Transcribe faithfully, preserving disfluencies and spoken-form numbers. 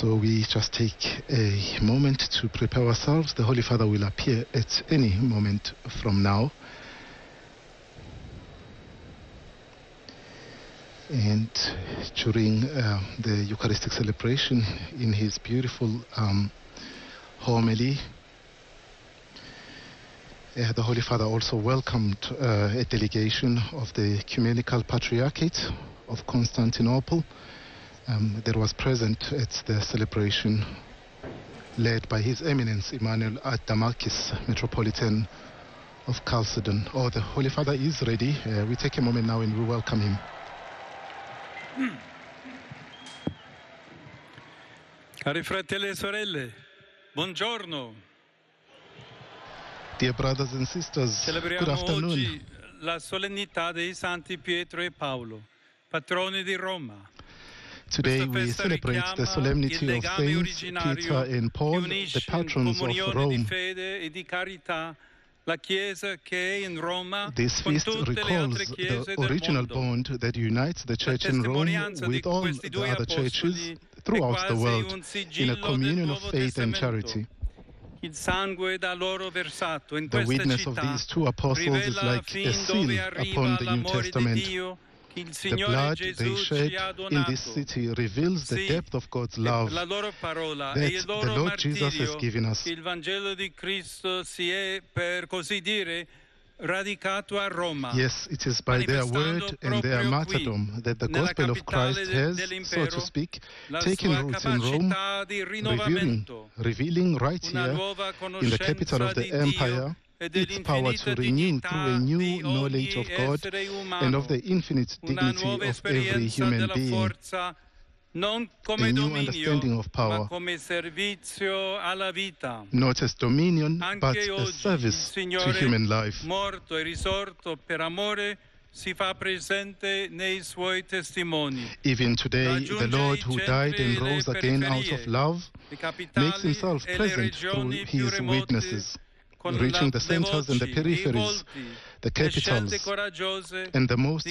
So we just take a moment to prepare ourselves. The Holy Father will appear at any moment from now. And during uh, the Eucharistic celebration, in his beautiful um, homily, uh, the Holy Father also welcomed uh, a delegation of the Ecumenical Patriarchate of Constantinople. Um, that was present at the celebration led by His Eminence Emmanuel Adamakis, Metropolitan of Chalcedon. Oh, the Holy Father is ready. Uh, we take a moment now and we welcome him. Cari fratelli e sorelle, buongiorno. Dear brothers and sisters, good Celebriamo afternoon. oggi la solennità dei santi Pietro e Paolo, patroni di Roma. Today we celebrate the solemnity of Saints Peter and Paul, the patrons of Rome. This feast recalls the original bond that unites the Church in Rome with all the other churches throughout the world in a communion of faith and charity. The witness of these two apostles is like a seal upon the New Testament. The blood they shed in this city reveals the depth of God's love that the Lord Jesus has given us. Yes, it is by their word and their martyrdom that the gospel of Christ has, so to speak, taken roots in Rome, revealing, revealing right here in the capital of the empire its power to renew through a new knowledge of God and of the infinite dignity of every human being, a new understanding of power, not as dominion, but as service to human life. Even today, the Lord who died and rose again out of love makes himself present through his witnesses, reaching the centers and the peripheries, the capitals, and the most